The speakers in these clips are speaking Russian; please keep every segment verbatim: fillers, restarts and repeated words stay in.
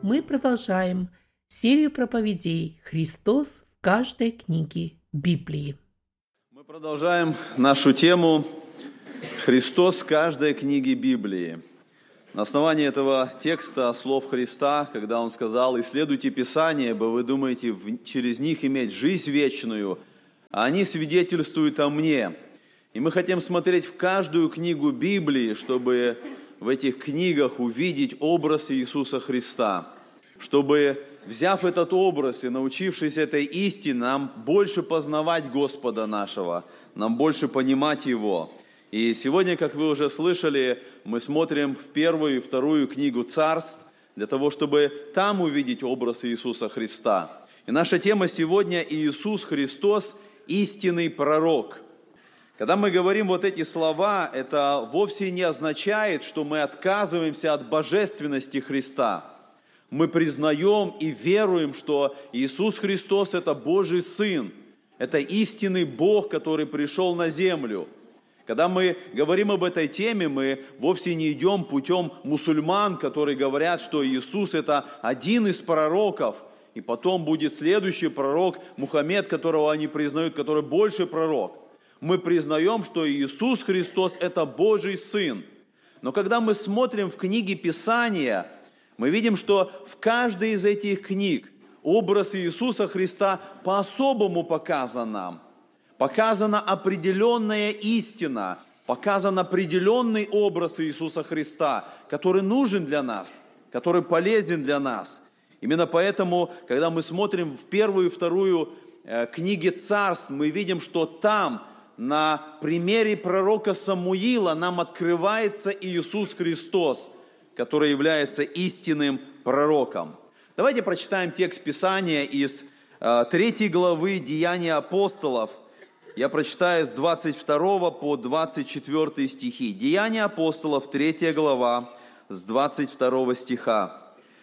мы продолжаем серию проповедей «Христос в каждой книге Библии». Мы продолжаем нашу тему «Христос в каждой книге Библии». На основании этого текста, слов Христа, когда Он сказал: «Исследуйте Писание, ибо вы думаете через них иметь жизнь вечную, а они свидетельствуют о Мне». И мы хотим смотреть в каждую книгу Библии, чтобы в этих книгах увидеть образ Иисуса Христа, чтобы, взяв этот образ и научившись этой истине, нам больше познавать Господа нашего, нам больше понимать Его. И сегодня, как вы уже слышали, мы смотрим в первую и вторую книгу Царств, для того, чтобы там увидеть образ Иисуса Христа. И наша тема сегодня – Иисус Христос, истинный пророк. Когда мы говорим вот эти слова, это вовсе не означает, что мы отказываемся от божественности Христа. Мы признаем и веруем, что Иисус Христос – это Божий Сын, это истинный Бог, который пришел на землю. Когда мы говорим об этой теме, мы вовсе не идем путем мусульман, которые говорят, что Иисус – это один из пророков, и потом будет следующий пророк Мухаммед, которого они признают, который больше пророк. Мы признаем, что Иисус Христос – это Божий Сын. Но когда мы смотрим в книги Писания, мы видим, что в каждой из этих книг образ Иисуса Христа по-особому показан нам. Показана определенная истина, показан определенный образ Иисуса Христа, который нужен для нас, который полезен для нас. Именно поэтому, когда мы смотрим в первую и вторую э, книги Царств, мы видим, что там, на примере пророка Самуила, нам открывается Иисус Христос, который является истинным пророком. Давайте прочитаем текст Писания из э, третьей главы Деяния апостолов. Я прочитаю с двадцать второго по двадцать четвёртый стихи. Деяния апостолов, третья глава, с двадцать второго стиха.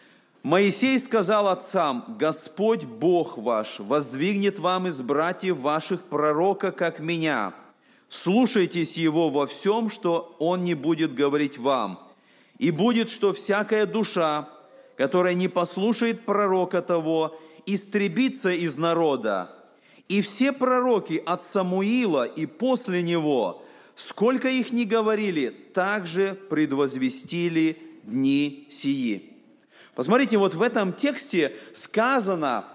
«Моисей сказал отцам: Господь Бог ваш воздвигнет вам из братьев ваших пророка, как меня. Слушайтесь его во всем, что он не будет говорить вам. И будет, что всякая душа, которая не послушает пророка того, истребится из народа. И все пророки от Самуила и после него, сколько их ни говорили, также предвозвестили дни сии». Посмотрите, вот в этом тексте сказано,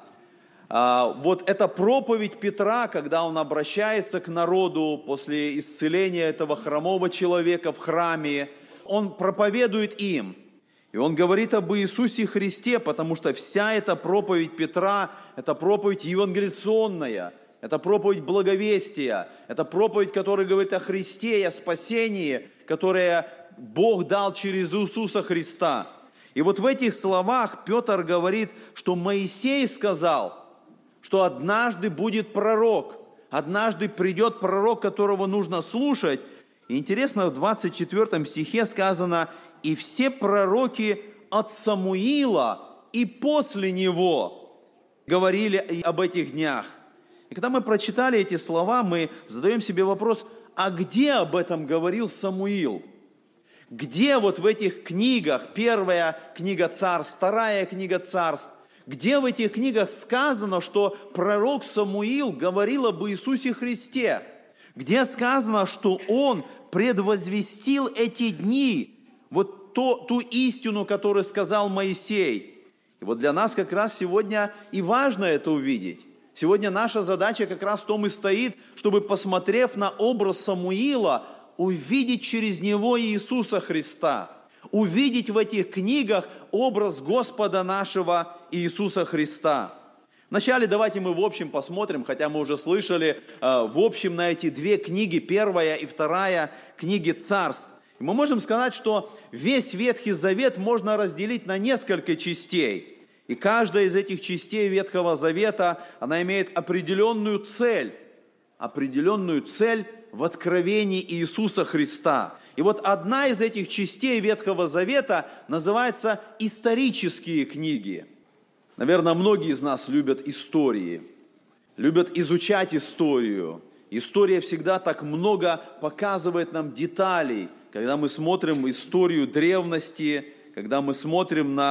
а, вот эта проповедь Петра, когда он обращается к народу после исцеления этого хромого человека в храме, он проповедует им. И он говорит об Иисусе Христе, потому что вся эта проповедь Петра, это проповедь евангелиционная, это проповедь благовестия, это проповедь, которая говорит о Христе и о спасении, которое Бог дал через Иисуса Христа. И вот в этих словах Петр говорит, что Моисей сказал, что однажды будет пророк, однажды придет пророк, которого нужно слушать. И интересно, в двадцать четвёртом стихе сказано: «И все пророки от Самуила и после него говорили об этих днях». И когда мы прочитали эти слова, мы задаем себе вопрос: а где об этом говорил Самуил? Где вот в этих книгах, первая книга Царств, вторая книга Царств, где в этих книгах сказано, что пророк Самуил говорил об Иисусе Христе? Где сказано, что он предвозвестил эти дни, вот то, ту истину, которую сказал Моисей? И вот для нас как раз сегодня и важно это увидеть. Сегодня наша задача как раз в том и стоит, чтобы, посмотрев на образ Самуила, увидеть через него Иисуса Христа, увидеть в этих книгах образ Господа нашего Иисуса Христа. Вначале давайте мы в общем посмотрим, хотя мы уже слышали, в общем на эти две книги, первая и вторая книги Царств. И мы можем сказать, что весь Ветхий Завет можно разделить на несколько частей. И каждая из этих частей Ветхого Завета, она имеет определенную цель, определенную цель в откровении Иисуса Христа. И вот одна из этих частей Ветхого Завета называется «Исторические книги». Наверное, многие из нас любят истории, любят изучать историю. История всегда так много показывает нам деталей. Когда мы смотрим историю древности, когда мы смотрим на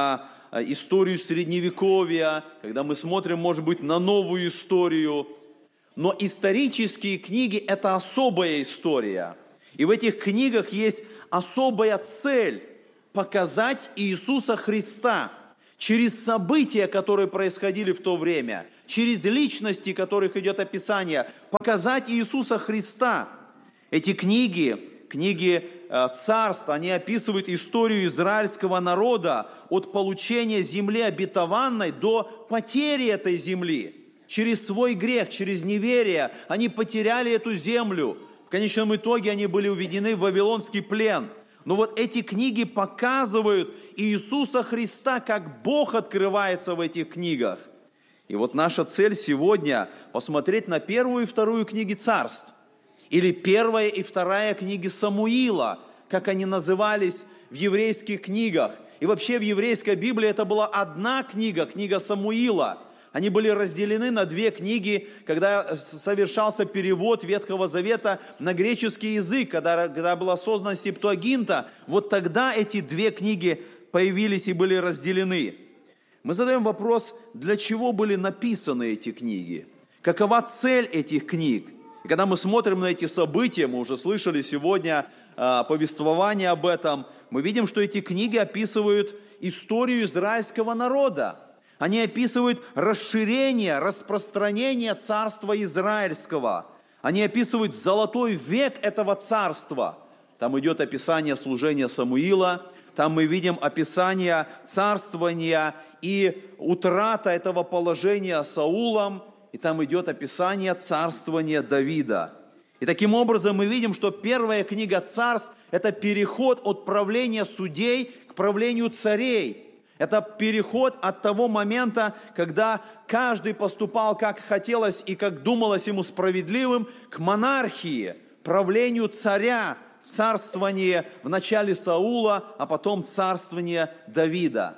историю Средневековья, когда мы смотрим, может быть, на новую историю. Но исторические книги – это особая история. И в этих книгах есть особая цель – показать Иисуса Христа через события, которые происходили в то время, через личности, которых идет описание, показать Иисуса Христа. Эти книги, книги царств, они описывают историю израильского народа от получения земли обетованной до потери этой земли. Через свой грех, через неверие они потеряли эту землю. В конечном итоге они были уведены в вавилонский плен. Но вот эти книги показывают Иисуса Христа, как Бог открывается в этих книгах. И вот наша цель сегодня посмотреть на первую и вторую книги царств. Или первая и вторая книги Самуила, как они назывались в еврейских книгах. И вообще в еврейской Библии это была одна книга, книга Самуила. Они были разделены на две книги, когда совершался перевод Ветхого Завета на греческий язык, когда, когда была создана Септуагинта. Вот тогда эти две книги появились и были разделены. Мы задаем вопрос, для чего были написаны эти книги? Какова цель этих книг? И когда мы смотрим на эти события, мы уже слышали сегодня э, повествование об этом, мы видим, что эти книги описывают историю израильского народа. Они описывают расширение, распространение царства израильского. Они описывают золотой век этого царства. Там идет описание служения Самуила, там мы видим описание царствования и утрата этого положения Саулом, и там идет описание царствования Давида. И таким образом мы видим, что первая книга царств – это переход от правления судей к правлению царей. Это переход от того момента, когда каждый поступал как хотелось и как думалось ему справедливым, к монархии, правлению царя, царствование в начале Саула, а потом царствование Давида.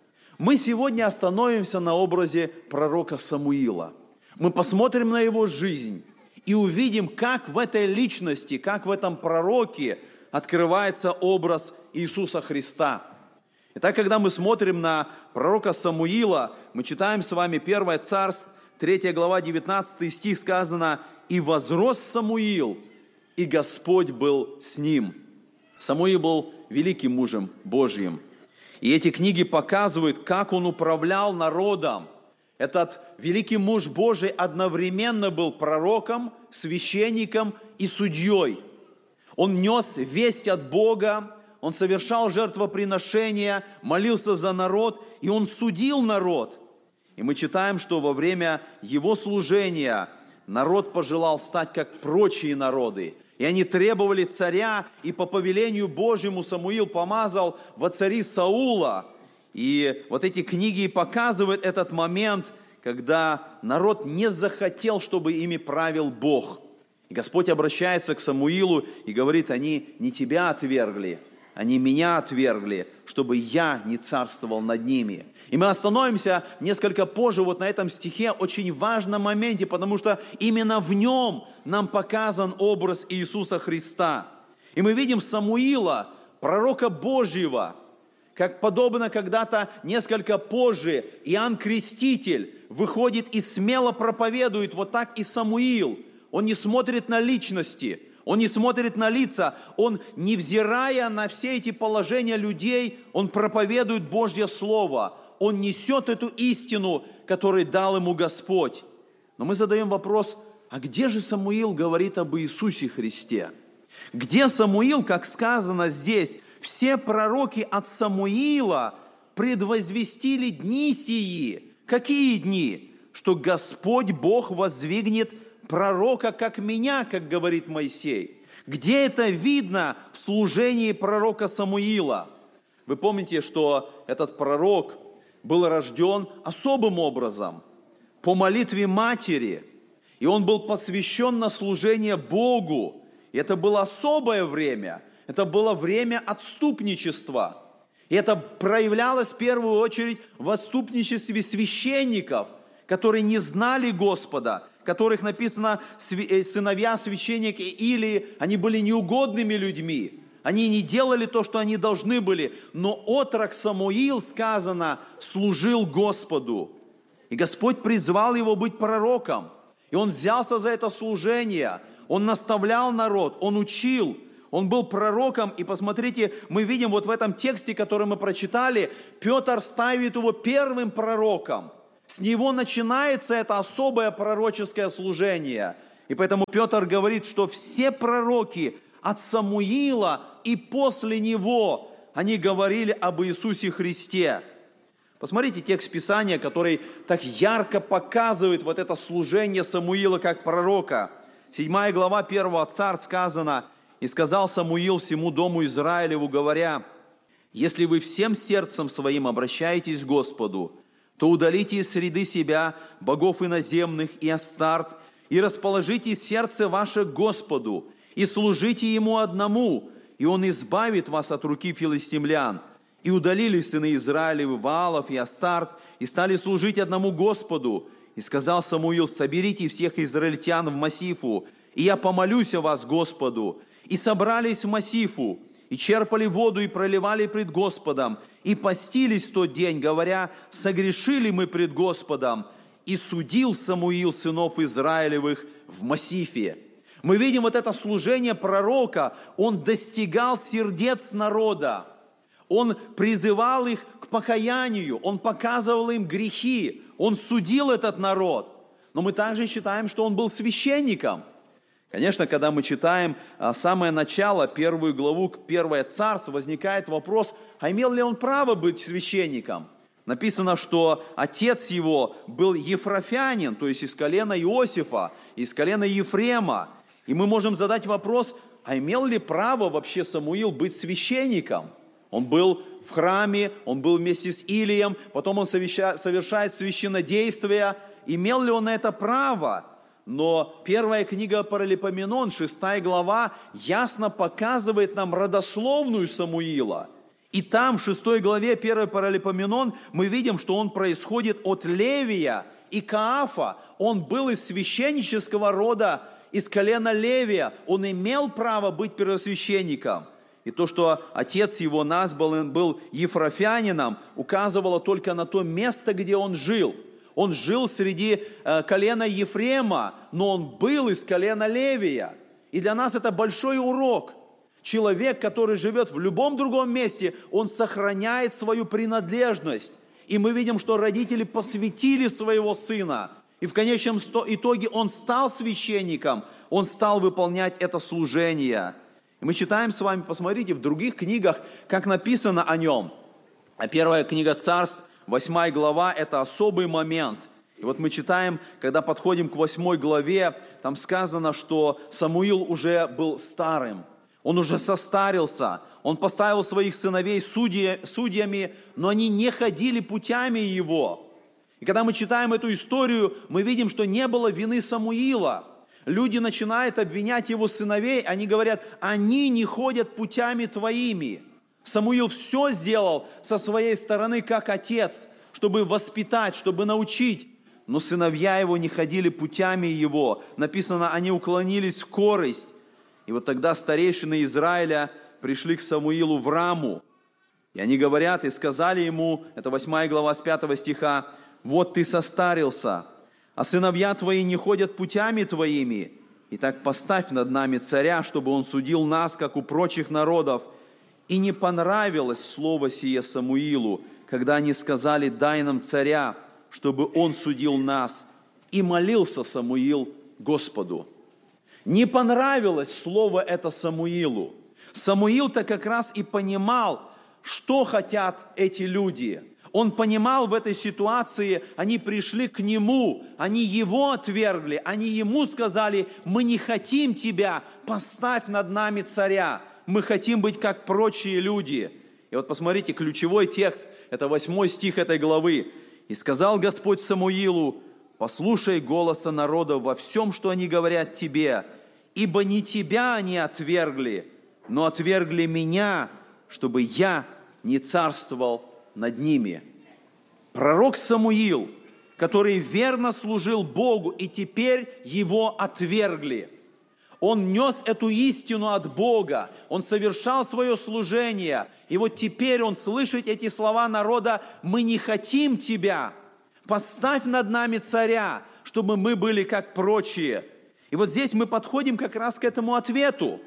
Мы сегодня остановимся на образе пророка Самуила. Мы посмотрим на его жизнь и увидим, как в этой личности, как в этом пророке открывается образ Иисуса Христа. Итак, когда мы смотрим на пророка Самуила, мы читаем с вами первое Царств, третья глава, девятнадцатый стих, сказано: «И возрос Самуил, и Господь был с ним». Самуил был великим мужем Божьим. И эти книги показывают, как он управлял народом. Этот великий муж Божий одновременно был пророком, священником и судьей. Он нес весть от Бога, он совершал жертвоприношения, молился за народ, и он судил народ. И мы читаем, что во время его служения народ пожелал стать как прочие народы. И они требовали царя, и по повелению Божьему Самуил помазал во цари Саула. И вот эти книги показывают этот момент, когда народ не захотел, чтобы ими правил Бог. И Господь обращается к Самуилу и говорит: они не тебя отвергли, они меня отвергли, чтобы я не царствовал над ними. И мы остановимся несколько позже вот на этом стихе, очень важном моменте, потому что именно в нем нам показан образ Иисуса Христа. И мы видим Самуила, пророка Божьего, как подобно когда-то несколько позже Иоанн Креститель выходит и смело проповедует, вот так и Самуил. Он не смотрит на личности, он не смотрит на лица, он, невзирая на все эти положения людей, он проповедует Божье Слово, он несет эту истину, которую дал ему Господь. Но мы задаем вопрос: а где же Самуил говорит об Иисусе Христе? Где Самуил, как сказано здесь, все пророки от Самуила предвозвестили дни сии? Какие дни? Что Господь Бог воздвигнет пророка, как меня, как говорит Моисей. Где это видно в служении пророка Самуила? Вы помните, что этот пророк был рожден особым образом, по молитве матери, и он был посвящен на служение Богу. И это было особое время, это было время отступничества. И это проявлялось в первую очередь в отступничестве священников, которые не знали Господа, которых написано сыновья священника Илии, они были неугодными людьми. Они не делали то, что они должны были. Но отрок Самуил, сказано, служил Господу. И Господь призвал его быть пророком. И он взялся за это служение. Он наставлял народ, он учил. Он был пророком. И посмотрите, мы видим вот в этом тексте, который мы прочитали, Петр ставит его первым пророком. С него начинается это особое пророческое служение. И поэтому Петр говорит, что все пророки от Самуила и после него, они говорили об Иисусе Христе. Посмотрите текст Писания, который так ярко показывает вот это служение Самуила как пророка. Седьмая глава первого Царств сказано: «И сказал Самуил всему дому Израилеву, говоря: если вы всем сердцем своим обращаетесь к Господу, то удалите из среды себя богов иноземных и Астарт, и расположите сердце ваше к Господу, и служите Ему одному, и Он избавит вас от руки филистимлян». И удалили сыны Израилевы Ваалов и Астарт, и стали служить одному Господу. И сказал Самуил: соберите всех израильтян в Массифу, и я помолюсь о вас Господу. И собрались в Массифу, и черпали воду, и проливали пред Господом, и постились в тот день, говоря: согрешили мы пред Господом. И судил Самуил сынов Израилевых в Массифе. Мы видим вот это служение пророка. Он достигал сердец народа. Он призывал их к покаянию. Он показывал им грехи. Он судил этот народ. Но мы также считаем, что он был священником. Конечно, когда мы читаем самое начало, первую главу, первое царство, возникает вопрос, а имел ли он право быть священником? Написано, что отец его был ефрафянин, то есть из колена Иосифа, из колена Ефрема. И мы можем задать вопрос, а имел ли право вообще Самуил быть священником? Он был в храме, он был вместе с Илием, потом он совершает священнодействие. Имел ли он на это право? Но первая книга Паралипоменон, шестая глава, ясно показывает нам родословную Самуила. И там, в шестой главе первой Паралипоменон, мы видим, что он происходит от Левия и Каафа. Он был из священнического рода, из колена Левия. Он имел право быть первосвященником. И то, что отец его назван был ефрафянином, указывало только на то место, где он жил. Он жил среди э, колена Ефрема, но он был из колена Левия. И для нас это большой урок. Человек, который живет в любом другом месте, он сохраняет свою принадлежность. И мы видим, что родители посвятили своего сына. И в конечном итоге он стал священником, он стал выполнять это служение. И мы читаем с вами, посмотрите, в других книгах, как написано о нем. А первая книга Царств, восьмая глава, это особый момент. И вот мы читаем, когда подходим к восьмой главе, там сказано, что Самуил уже был старым, он уже состарился, он поставил своих сыновей судья, судьями, но они не ходили путями его. И когда мы читаем эту историю, мы видим, что не было вины Самуила. Люди начинают обвинять его сыновей, они говорят, они не ходят путями твоими. Самуил все сделал со своей стороны, как отец, чтобы воспитать, чтобы научить. Но сыновья его не ходили путями его. Написано, они уклонились в корость. И вот тогда старейшины Израиля пришли к Самуилу в Раму. И они говорят, и сказали ему, это восьмая глава с пятого стиха, «Вот ты состарился, а сыновья твои не ходят путями твоими. Итак, поставь над нами царя, чтобы он судил нас, как у прочих народов». И не понравилось слово сие Самуилу, когда они сказали, дай нам царя, чтобы он судил нас. И молился Самуил Господу. Не понравилось слово это Самуилу. Самуил-то как раз и понимал, что хотят эти люди. Он понимал в этой ситуации, они пришли к нему, они его отвергли, они ему сказали, мы не хотим тебя, поставь над нами царя. Мы хотим быть как прочие люди. И вот посмотрите, ключевой текст, это восьмой стих этой главы. «И сказал Господь Самуилу, послушай голоса народа во всем, что они говорят тебе, ибо не тебя они отвергли, но отвергли меня, чтобы я не царствовал над ними». Пророк Самуил, который верно служил Богу, и теперь его отвергли. Он нес эту истину от Бога, он совершал свое служение. И вот теперь он слышит эти слова народа: «Мы не хотим тебя, поставь над нами царя, чтобы мы были как прочие». И вот здесь мы подходим как раз к этому ответу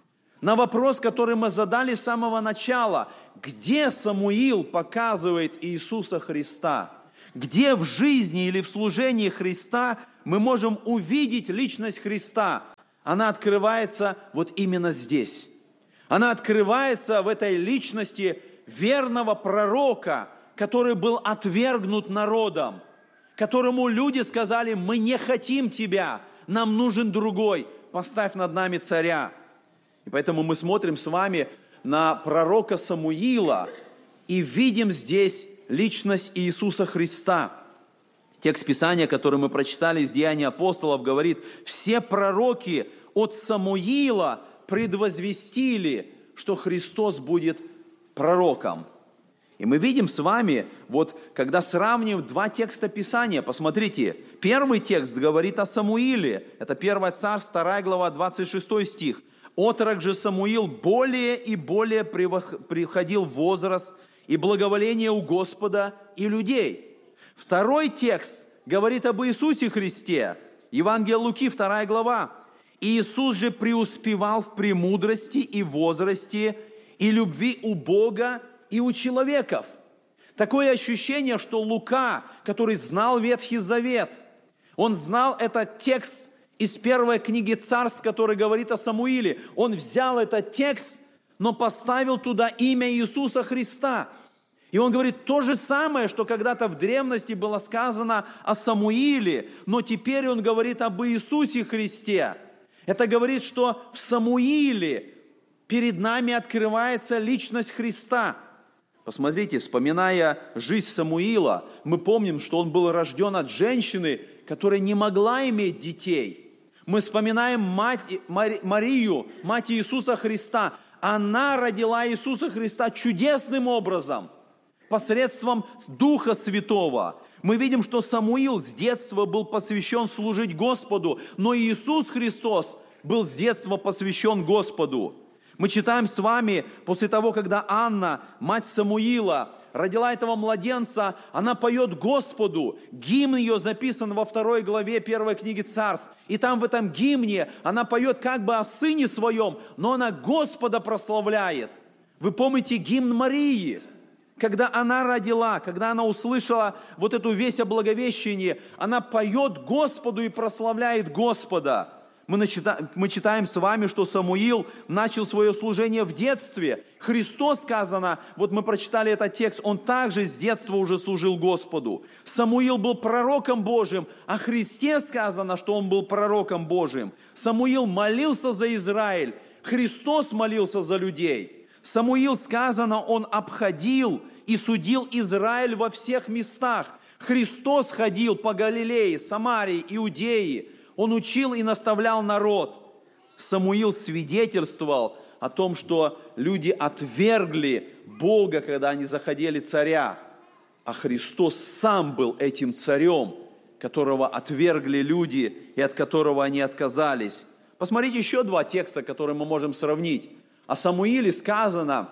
на вопрос, который мы задали с самого начала. Где Самуил показывает Иисуса Христа? Где в жизни или в служении Христа мы можем увидеть личность Христа? Она открывается вот именно здесь. Она открывается в этой личности верного пророка, который был отвергнут народом, которому люди сказали: «Мы не хотим тебя, нам нужен другой, поставь над нами царя». И поэтому мы смотрим с вами на пророка Самуила и видим здесь личность Иисуса Христа. Текст Писания, который мы прочитали из Деяний апостолов, говорит: все пророки от Самуила предвозвестили, что Христос будет пророком. И мы видим с вами, вот когда сравниваем два текста Писания, посмотрите, первый текст говорит о Самуиле, это первое Царств, вторая глава, двадцать шестой стих. «Отрок же Самуил более и более приходил в возраст и благоволение у Господа и людей». Второй текст говорит об Иисусе Христе, Евангелие Луки, вторая глава. «Иисус же преуспевал в премудрости и возрасте, и любви у Бога и у человеков». Такое ощущение, что Лука, который знал Ветхий Завет, он знал этот текст из первой книги Царств, который говорит о Самуиле. Он взял этот текст, но поставил туда имя Иисуса Христа. И он говорит то же самое, что когда-то в древности было сказано о Самуиле, но теперь он говорит об Иисусе Христе. Это говорит, что в Самуиле перед нами открывается личность Христа. Посмотрите, вспоминая жизнь Самуила, мы помним, что он был рожден от женщины, которая не могла иметь детей. Мы вспоминаем мать, Марию, мать Иисуса Христа. Она родила Иисуса Христа чудесным образом, посредством Духа Святого. Мы видим, что Самуил с детства был посвящен служить Господу, но Иисус Христос был с детства посвящен Господу. Мы читаем с вами, после того, когда Анна, мать Самуила, родила этого младенца, она поет Господу. Гимн ее записан во второй главе первой книги Царств. И там в этом гимне она поет как бы о сыне своем, но она Господа прославляет. Вы помните гимн Марии? Когда она родила, когда она услышала вот эту весть о Благовещении, она поет Господу и прославляет Господа. Мы, начита, мы читаем с вами, что Самуил начал свое служение в детстве. Христос, сказано, вот мы прочитали этот текст, он также с детства уже служил Господу. Самуил был пророком Божьим, о Христе сказано, что он был пророком Божьим. Самуил молился за Израиль, Христос молился за людей. Самуил, сказано, он обходил и судил Израиль во всех местах. Христос ходил по Галилее, Самарии, Иудее. Он учил и наставлял народ. Самуил свидетельствовал о том, что люди отвергли Бога, когда они заходили царя. А Христос сам был этим царем, которого отвергли люди и от которого они отказались. Посмотрите еще два текста, которые мы можем сравнить. О Самуиле сказано,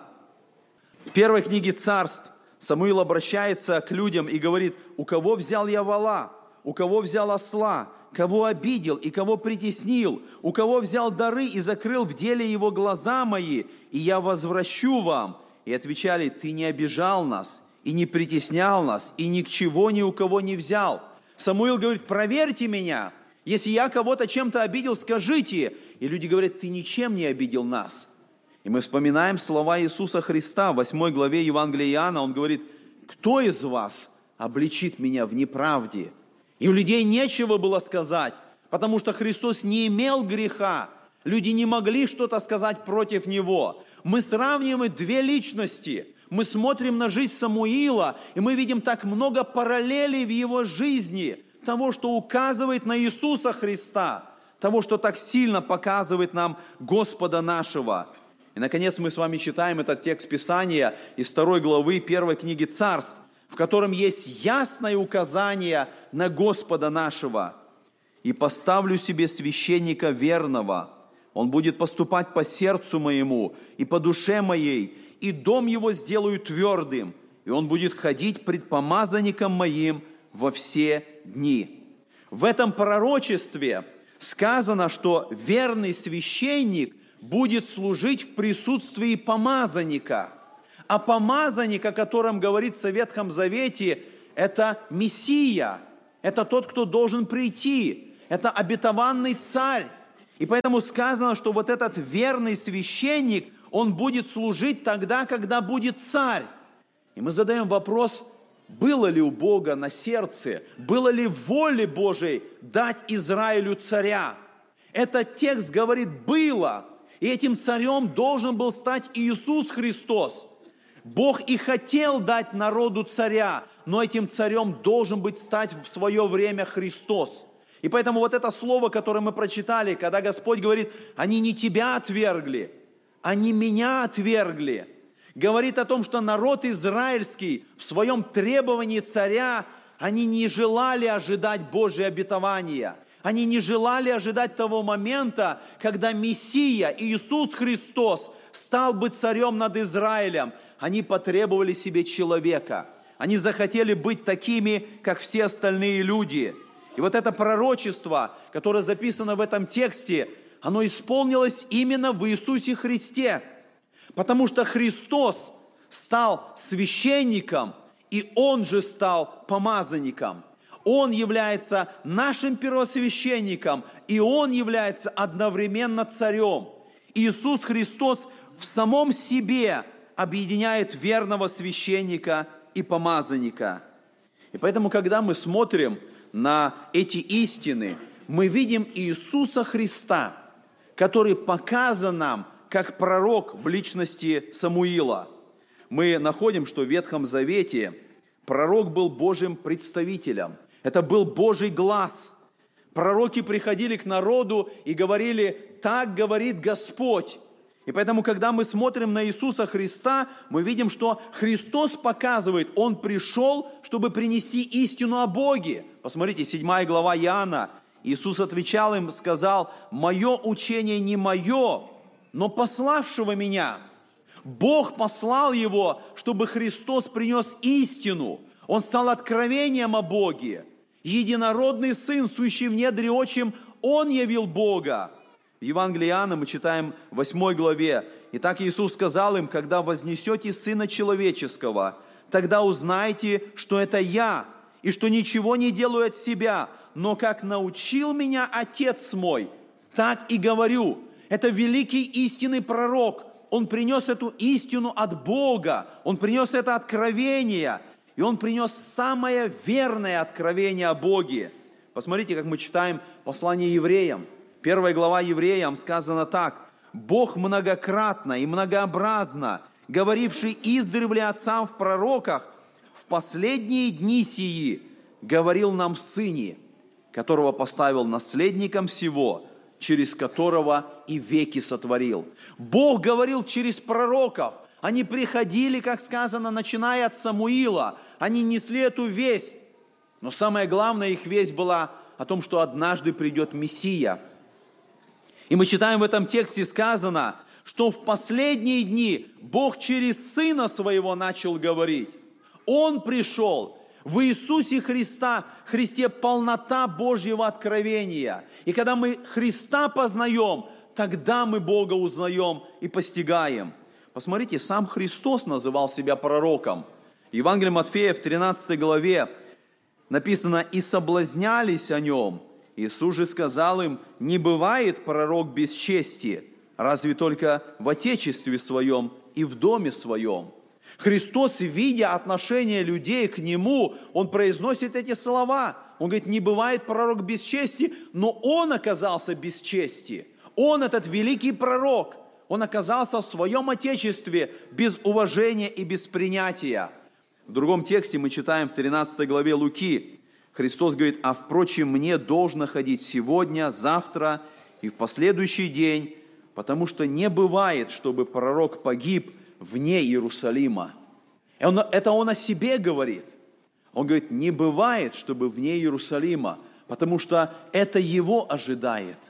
в первой книге Царств, Самуил обращается к людям и говорит: «У кого взял я вола, у кого взял осла, кого обидел и кого притеснил, у кого взял дары и закрыл в деле его глаза мои, и я возвращу вам». И отвечали: «Ты не обижал нас, и не притеснял нас, и ни к чего ни у кого не взял». Самуил говорит: «Проверьте меня, если я кого-то чем-то обидел, скажите». И люди говорят: «Ты ничем не обидел нас». И мы вспоминаем слова Иисуса Христа в восьмой главе Евангелия Иоанна. Он говорит: «Кто из вас обличит меня в неправде?» И у людей нечего было сказать, потому что Христос не имел греха. Люди не могли что-то сказать против Него. Мы сравниваем две личности. Мы смотрим на жизнь Самуила, и мы видим так много параллелей в его жизни, того, что указывает на Иисуса Христа, того, что так сильно показывает нам Господа нашего. И, наконец, мы с вами читаем этот текст Писания из второй главы первой книги Царств, в котором есть ясное указание на Господа нашего. «И поставлю себе священника верного, Он будет поступать по сердцу моему и по душе моей, и дом его сделаю твердым, и он будет ходить пред помазанником моим во все дни». В этом пророчестве сказано, что верный священник будет служить в присутствии помазанника. А помазанник, о котором говорится в Ветхом Завете, это Мессия, это тот, кто должен прийти, это обетованный царь. И поэтому сказано, что вот этот верный священник, он будет служить тогда, когда будет царь. И мы задаем вопрос, было ли у Бога на сердце, было ли в воле Божией дать Израилю царя? Этот текст говорит «было», и этим царем должен был стать Иисус Христос. Бог и хотел дать народу царя, но этим царем должен быть стать в свое время Христос. И поэтому вот это слово, которое мы прочитали, когда Господь говорит, они не тебя отвергли, они меня отвергли, говорит о том, что народ израильский в своем требовании царя, они не желали ожидать Божие обетования. Они не желали ожидать того момента, когда Мессия, Иисус Христос, стал бы царем над Израилем. Они потребовали себе человека. Они захотели быть такими, как все остальные люди. И вот это пророчество, которое записано в этом тексте, оно исполнилось именно в Иисусе Христе. Потому что Христос стал священником, и Он же стал помазанником. Он является нашим первосвященником, и Он является одновременно царем. Иисус Христос в самом себе объединяет верного священника и помазанника. И поэтому, когда мы смотрим на эти истины, мы видим Иисуса Христа, который показан нам как пророк в личности Самуила. Мы находим, что в Ветхом Завете пророк был Божьим представителем. Это был Божий глас. Пророки приходили к народу и говорили: «Так говорит Господь». И поэтому, когда мы смотрим на Иисуса Христа, мы видим, что Христос показывает, Он пришел, чтобы принести истину о Боге. Посмотрите, седьмая глава Иоанна. Иисус отвечал им, сказал: «Мое учение не мое, но пославшего меня». Бог послал Его, чтобы Христос принес истину. Он стал откровением о Боге. Единородный Сын, сущий в недре отчим, Он явил Бога. В Евангелии Иоанна мы читаем в восьмой главе. «Итак, Иисус сказал им: когда вознесете Сына Человеческого, тогда узнаете, что это Я, и что ничего не делаю от себя, но как научил меня Отец мой, так и говорю». Это великий истинный пророк. Он принес эту истину от Бога. Он принес это откровение. И он принес самое верное откровение о Боге. Посмотрите, как мы читаем послание евреям. Первая глава Евреям сказано так: «Бог многократно и многообразно, говоривший издревле отцам в пророках, в последние дни сии говорил нам в Сыне, которого поставил наследником всего, через которого и веки сотворил». Бог говорил через пророков. Они приходили, как сказано, начиная от Самуила. Они несли эту весть. Но самое главное, их весть была о том, что однажды придет Мессия. И мы читаем в этом тексте сказано, что в последние дни Бог через Сына Своего начал говорить. Он пришел. В Иисусе Христа, Христе полнота Божьего откровения. И когда мы Христа познаем, тогда мы Бога узнаем и постигаем. Посмотрите, сам Христос называл себя пророком. В Евангелии Матфея в тринадцатой главе написано: «И соблазнялись о нем. Иисус же сказал им: не бывает пророк без чести, разве только в отечестве своем и в доме своем». Христос, видя отношение людей к Нему, Он произносит эти слова. Он говорит: не бывает пророк без чести, но Он оказался без чести. Он, этот великий пророк, Он оказался в своем отечестве без уважения и без принятия. В другом тексте мы читаем в тринадцатой главе Луки. Христос говорит: «А впрочем, мне должно ходить сегодня, завтра и в последующий день, потому что не бывает, чтобы пророк погиб вне Иерусалима». И он, это Он о себе говорит. Он говорит: не бывает, чтобы вне Иерусалима, потому что это Его ожидает.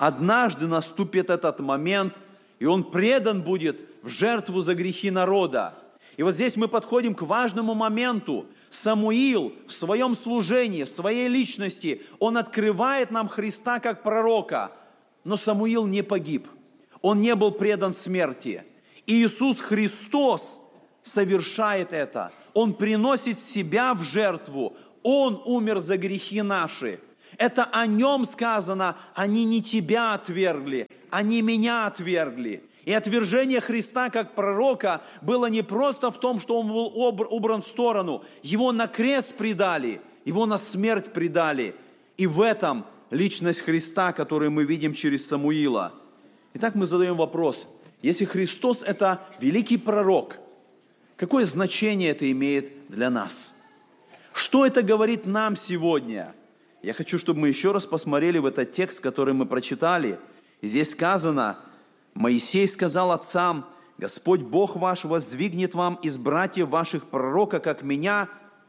однажды наступит этот момент, и он предан будет в жертву за грехи народа. И вот здесь мы подходим к важному моменту. Самуил в своем служении, в своей личности, он открывает нам Христа как пророка. Но Самуил не погиб. Он не был предан смерти. И Иисус Христос совершает это. Он приносит себя в жертву. Он умер за грехи наши. Это о нем сказано: они не тебя отвергли, они меня отвергли. И отвержение Христа как пророка было не просто в том, что он был убран в сторону. Его на крест предали, его на смерть предали. И в этом личность Христа, которую мы видим через Самуила. Итак, мы задаем вопрос: если Христос – это великий пророк, какое значение это имеет для нас? Что это говорит нам сегодня? Я хочу, чтобы мы еще раз посмотрели в этот текст, который мы прочитали. И здесь сказано: Моисей сказал отцам: Господь Бог ваш воздвигнет вам из братьев ваших пророка, как меня,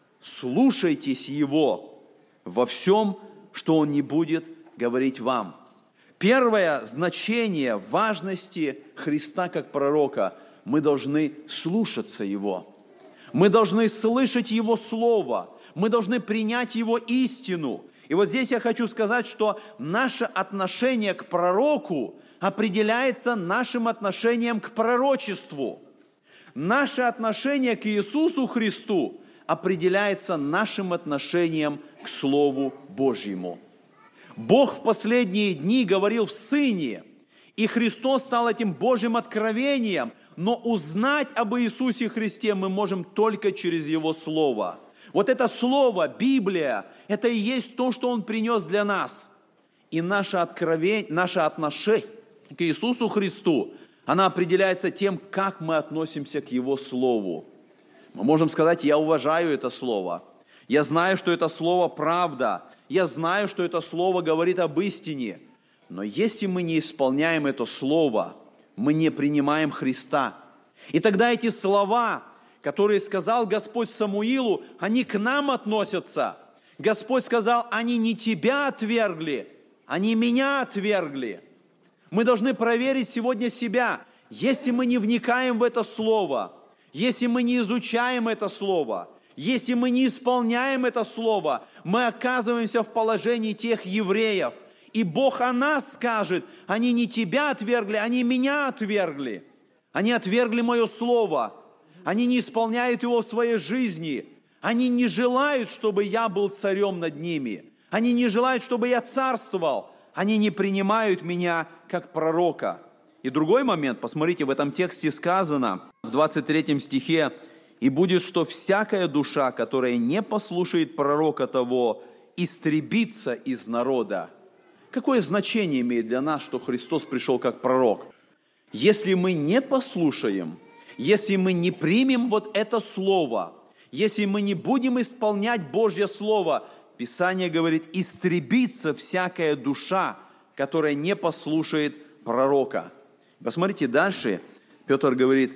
слушайтесь Его во всем, что Он не будет говорить вам. Первое значение важности Христа как пророка – мы должны слушаться Его. Мы должны слышать Его Слово. Мы должны принять Его истину. И вот здесь я хочу сказать, что наше отношение к пророку определяется нашим отношением к пророчеству. Наше отношение к Иисусу Христу определяется нашим отношением к Слову Божьему. Бог в последние дни говорил в Сыне, и Христос стал этим Божьим откровением, но узнать об Иисусе Христе мы можем только через Его Слово. Вот это Слово, Библия, это и есть то, что Он принес для нас. И наше откровение, наше отношение к Иисусу Христу, она определяется тем, как мы относимся к Его Слову. Мы можем сказать: я уважаю это Слово, я знаю, что это Слово правда, я знаю, что это Слово говорит об истине. Но если мы не исполняем это Слово, мы не принимаем Христа. И тогда эти слова, которые сказал Господь Самуилу, они к нам относятся. Господь сказал: они не тебя отвергли, они меня отвергли. Мы должны проверить сегодня себя. Если мы не вникаем в это Слово, если мы не изучаем это Слово, если мы не исполняем это Слово, мы оказываемся в положении тех евреев. И Бог о нас скажет: они не тебя отвергли, они меня отвергли. Они отвергли мое Слово. Они не исполняют его в своей жизни. Они не желают, чтобы я был царем над ними. Они не желают, чтобы я царствовал. Они не принимают меня как пророка. И другой момент, посмотрите, в этом тексте сказано, в двадцать третьем стихе: «И будет, что всякая душа, которая не послушает пророка того, истребится из народа». Какое значение имеет для нас, что Христос пришел как пророк? Если мы не послушаем, если мы не примем вот это Слово, если мы не будем исполнять Божье Слово, Писание говорит: истребится всякая душа, которая не послушает пророка. Посмотрите дальше, Петр говорит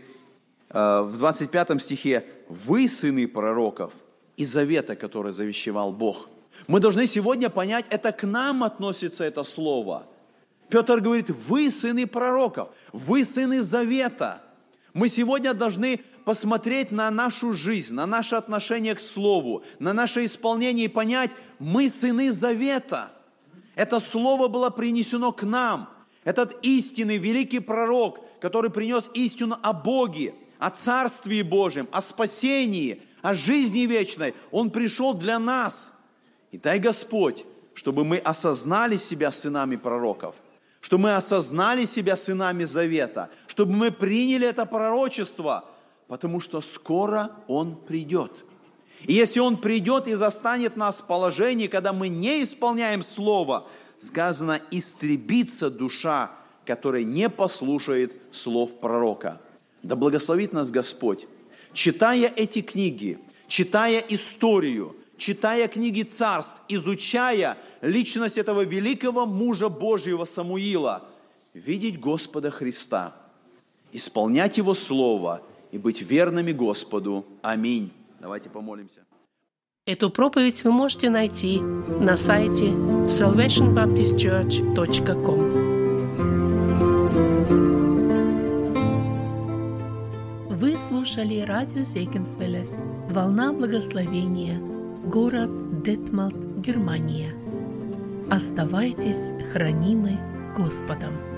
в двадцать пятом стихе: «Вы сыны пророков и завета, который завещевал Бог». Мы должны сегодня понять, это к нам относится это слово. Петр говорит: вы сыны пророков, вы сыны завета. Мы сегодня должны посмотреть на нашу жизнь, на наше отношение к Слову, на наше исполнение и понять: мы сыны завета. Это Слово было принесено к нам. Этот истинный великий пророк, который принес истину о Боге, о Царстве Божьем, о спасении, о жизни вечной, Он пришел для нас. И дай Господь, чтобы мы осознали себя сынами пророков, чтобы мы осознали себя сынами завета, чтобы мы приняли это пророчество, потому что скоро Он придет. И если Он придет и застанет нас в положении, когда мы не исполняем Слово, сказано: истребится душа, которая не послушает слов пророка. Да благословит нас Господь. Читая эти книги, читая историю, читая книги царств, изучая личность этого великого мужа Божьего Самуила, видеть Господа Христа, исполнять Его Слово и быть верными Господу. Аминь. Давайте помолимся. Эту проповедь вы можете найти на сайте салвейшн баптист черч точка ком. слушали радио Зегенсвелле «Волна благословения», город Детмалт, Германия. Оставайтесь хранимы Господом.